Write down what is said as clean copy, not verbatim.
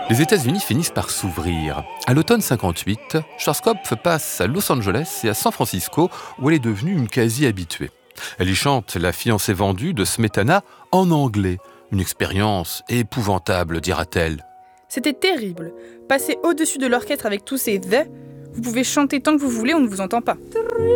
Les États-Unis finissent par s'ouvrir. À l'automne 58, Schwarzkopf passe à Los Angeles et à San Francisco, où elle est devenue une quasi-habituée. Elle y chante La fiancée vendue de Smetana en anglais. Une expérience épouvantable, dira-t-elle. C'était terrible. Passer au-dessus de l'orchestre avec tous ces « the », vous pouvez chanter tant que vous voulez, on ne vous entend pas.